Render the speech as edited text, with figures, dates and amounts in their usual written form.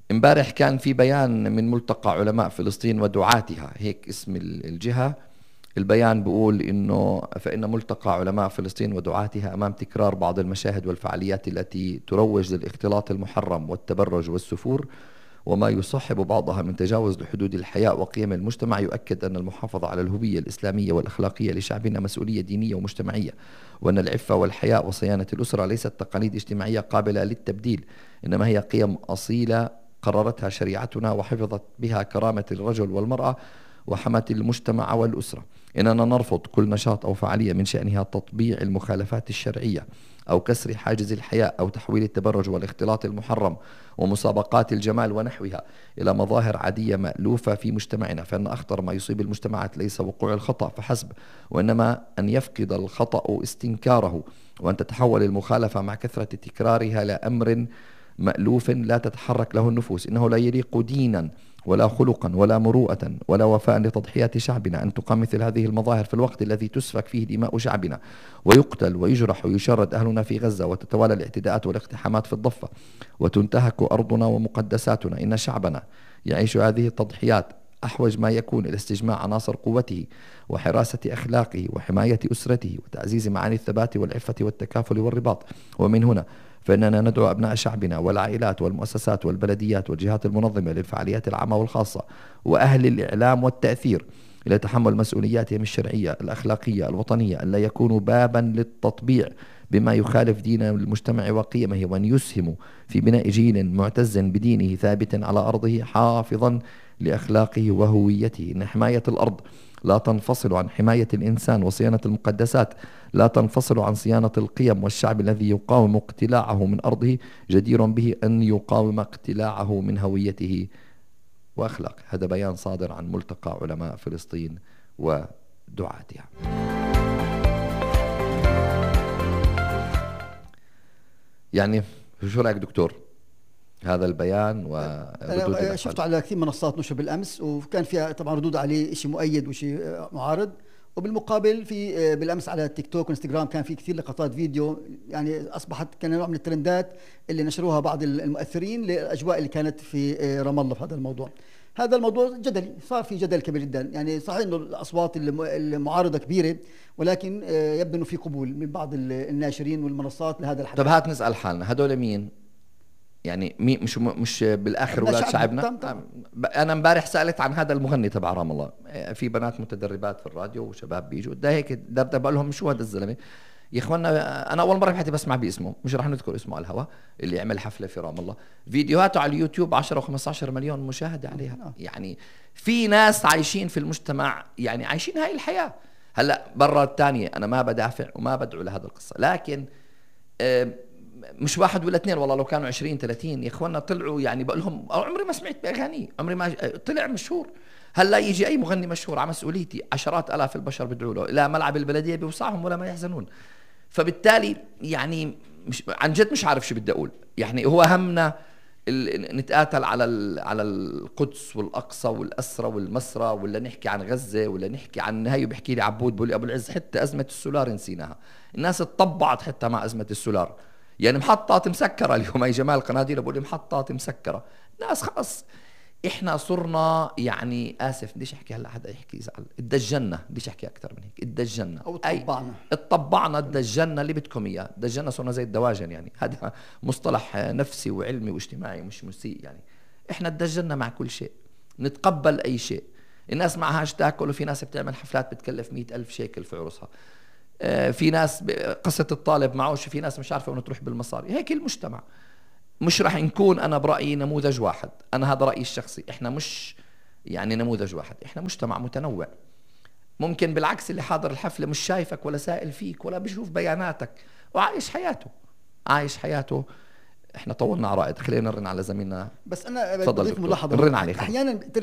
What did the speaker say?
امبارح كان في بيان من ملتقى علماء فلسطين ودعاتها، هيك اسم الجهة. البيان بيقول إنه فإن ملتقى علماء فلسطين ودعاتها أمام تكرار بعض المشاهد والفعاليات التي تروج للاختلاط المحرم والتبرج والسفور وما يصاحب بعضها من تجاوز لحدود الحياء وقيم المجتمع، يؤكد أن المحافظة على الهوية الإسلامية والأخلاقية لشعبنا مسؤولية دينية ومجتمعية، وأن العفة والحياء وصيانة الأسرة ليست تقاليد اجتماعية قابلة للتبديل، إنما هي قيم أصيلة قررتها شريعتنا وحفظت بها كرامة الرجل والمرأة وحمت المجتمع والأسرة. إننا نرفض كل نشاط أو فعالية من شأنها تطبيع المخالفات الشرعية أو كسر حاجز الحياء أو تحويل التبرج والاختلاط المحرم ومسابقات الجمال ونحوها إلى مظاهر عادية مألوفة في مجتمعنا، فإن أخطر ما يصيب المجتمعات ليس وقوع الخطأ فحسب، وإنما أن يفقد الخطأ استنكاره، وأن تتحول المخالفة مع كثرة تكرارها لأمر مألوف لا تتحرك له النفوس. إنه لا يليق دينا ولا خلقا ولا مروءة ولا وفاء لتضحيات شعبنا أن تقام مثل هذه المظاهر في الوقت الذي تسفك فيه دماء شعبنا ويقتل ويجرح ويشرد أهلنا في غزة، وتتوالى الاعتداءات والاقتحامات في الضفة، وتنتهك أرضنا ومقدساتنا. إن شعبنا يعيش هذه التضحيات أحوج ما يكون إلى استجماع عناصر قوته وحراسة أخلاقه وحماية أسرته وتعزيز معاني الثبات والعفة والتكافل والرباط. ومن هنا فإننا ندعو أبناء شعبنا والعائلات والمؤسسات والبلديات والجهات المنظمة للفعاليات العامة والخاصة وأهل الإعلام والتأثير إلى تحمل مسؤولياتهم الشرعية الأخلاقية الوطنية، أن لا يكونوا بابا للتطبيع بما يخالف دين المجتمع وقيمه، وأن يسهموا في بناء جيل معتز بدينه ثابت على أرضه حافظا لأخلاقه وهويته. إن حماية الأرض لا تنفصل عن حماية الإنسان، وصيانة المقدسات لا تنفصل عن صيانة القيم، والشعب الذي يقاوم اقتلاعه من أرضه جدير به أن يقاوم اقتلاعه من هويته وأخلاقه. هذا بيان صادر عن ملتقى علماء فلسطين ودعاتها. يعني شو رأيك دكتور هذا البيان وردود الأفعال؟ شفته على كثير منصات نشر بالأمس، وكان فيها طبعا ردود عليه، شيء مؤيد وشيء معارض. وبالمقابل في بالأمس على التيك توك وانستغرام كان في كثير لقطات فيديو، يعني أصبحت كان نوع من الترندات اللي نشروها بعض المؤثرين للأجواء اللي كانت في رام الله في هذا الموضوع. هذا الموضوع جدلي، صار في جدل كبير جدا. يعني صحيح انه الاصوات المعارضه كبيره، ولكن يبدو انه في قبول من بعض الناشرين والمنصات لهذا الحدث. طب هات نسأل حالنا، هدول مين؟ يعني مين؟ مش بالاخر ولاد شعبنا؟ انا امبارح سالت عن هذا المغني تبع رام الله، في بنات متدربات في الراديو وشباب بيجوا ده هيك دردب لهم شو هذا الزلمه يا اخوانا. انا اول مره بحياتي بسمع باسمه، مش رح نذكر اسمه على الهواء، اللي عمل حفله في رام الله. فيديوهاته على اليوتيوب 10 و15 مليون مشاهده عليها. يعني في ناس عايشين في المجتمع، يعني عايشين هاي الحياه. هلا برا الثانيه انا ما بدافع وما بدعو لهذا القصه، لكن مش واحد ولا اثنين، والله لو كانوا 20 30 يا اخوانا طلعوا، يعني بقول لهم عمري ما سمعت باغانيه، عمري ما طلع مشهور. هلا يجي اي مغني مشهور على مسؤوليتي عشرات الاف البشر بدعوا له، لا ملعب البلديه بيوسعهم ولا ما يحزنون. فبالتالي يعني مش عن جد مش عارف شو بدي اقول. يعني هو همنا نتقاتل على القدس والاقصى والاسرى والمسرى، ولا نحكي عن غزه، ولا نحكي عن هي. بحكي لي عبود بقول لي ابو العز حتى ازمه السولار نسيناها، الناس اتطبعت حتى مع ازمه السولار. يعني محطات مسكرة اليوم، أي جمال القناديل بقول لي محطات مسكرة، ناس خلص. إحنا صرنا يعني آسف بديش أحكي، هلا حدا يحكي يزعل، اتدجنا، بديش أحكي أكثر من هيك، اتدجنا أو اتطبعنا، اتطبعنا، اتدجنا اللي بدكم إياه، اتدجنا صرنا زي الدواجن. يعني هذا مصطلح نفسي وعلمي واجتماعي مش مسيء. يعني إحنا اتدجنا مع كل شيء، نتقبل أي شيء. الناس معهاش تاكل، وفي ناس بتعمل حفلات بتكلف 100,000 شيكل في عرسها. في ناس قصة الطالب معوش، في ناس مش عارفة وين تروح بالمصاري. هيك المجتمع. مش راح نكون أنا برأيي نموذج واحد، أنا هذا رأيي الشخصي. إحنا مش يعني نموذج واحد، إحنا مجتمع متنوع. ممكن بالعكس اللي حاضر الحفلة مش شايفك ولا سائل فيك ولا بيشوف بياناتك وعايش حياته، عايش حياته. إحنا طولنا على رائد، خلينا نرن على زميلنا. بس أنا بدي أضيف ملاحظة. نرن عليه أحيانا